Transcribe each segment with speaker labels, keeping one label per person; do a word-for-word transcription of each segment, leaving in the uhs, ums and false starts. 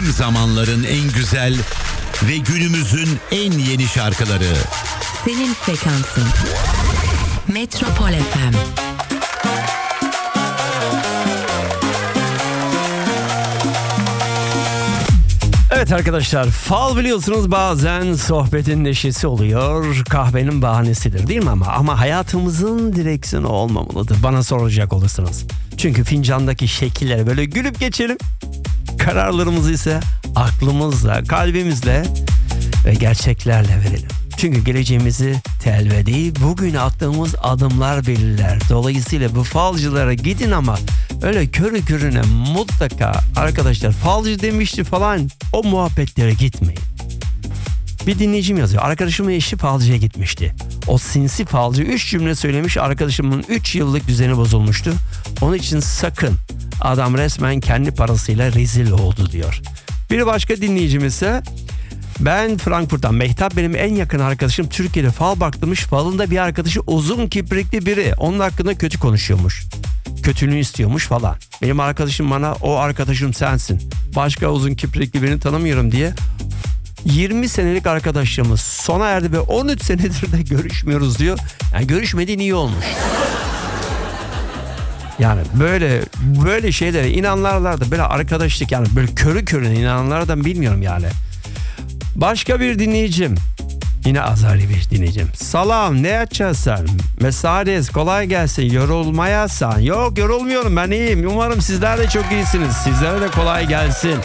Speaker 1: Tüm zamanların en güzel ve günümüzün en yeni şarkıları.
Speaker 2: Senin frekansın. Metropol F M.
Speaker 3: Evet arkadaşlar, fal biliyorsunuz bazen sohbetin neşesi oluyor, kahvenin bahanesidir değil mi ama? Ama hayatımızın direksiyonu olmamalıdır bana soracak olursanız. Çünkü fincandaki şekillere böyle gülüp geçelim. Kararlarımızı ise aklımızla, kalbimizle ve gerçeklerle verelim. Çünkü geleceğimizi telvedi bugün attığımız adımlar belirler. Dolayısıyla bu falcılara gidin ama öyle körü körüne mutlaka arkadaşlar falcı demişti falan o muhabbetlere gitmeyin. Bir dinleyicim yazıyor. Arkadaşımın eşi falcıya gitmişti. O sinsi falcı üç cümle söylemiş, arkadaşımın üç yıllık düzeni bozulmuştu. Onun için sakın, adam resmen kendi parasıyla rezil oldu diyor. Bir başka dinleyicim ise ben Frankfurt'tan Mehtap, benim en yakın arkadaşım Türkiye'de fal baktırmış, falında bir arkadaşı uzun kiprikli biri, onun hakkında kötü konuşuyormuş. Kötülüğünü istiyormuş falan. Benim arkadaşım bana o arkadaşım sensin, başka uzun kiprikli birini tanımıyorum diye yirmi senelik arkadaşlığımız sona erdi ve on üç senedir de görüşmüyoruz diyor. Yani görüşmediğin iyi olmuş. Yani böyle böyle şeylere inananlar da böyle arkadaşlık, yani böyle körü körüne inananlardan bilmiyorum yani. Başka bir dinleyicim, yine azari bir dinleyicim. Salam, ne yapacaksın? Mesades, kolay gelsin. Yorulmayasan. Yok, yorulmuyorum, ben iyiyim. Umarım sizler de çok iyisiniz. Sizlere de kolay gelsin.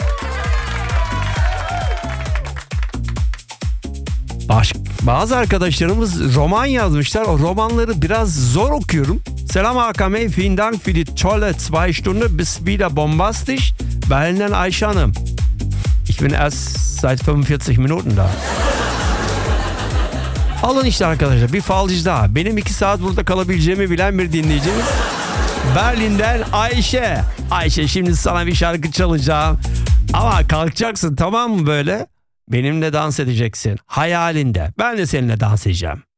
Speaker 3: Baş, bazı arkadaşlarımız roman yazmışlar. O romanları biraz zor okuyorum. Selam Hakan Bey, vielen Dank für die tolle zwei Stunden. Bis wieder bombastisch. Berlin'den Ayşe Hanım. Ich bin erst seit fünfundvierzig Minuten da. Alın işte arkadaşlar, bir falcı daha. Benim iki saat burada kalabileceğimi bilen bir dinleyicimiz. Berlin'den Ayşe. Ayşe, şimdi sana bir şarkı çalacağım. Ama kalkacaksın, tamam mı böyle? Benimle dans edeceksin. Hayalinde. Ben de seninle dans edeceğim.